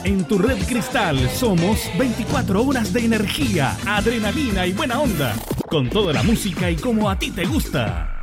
En tu Red Cristal somos 24 horas de energía, adrenalina y buena onda. Con toda la música y como a ti te gusta.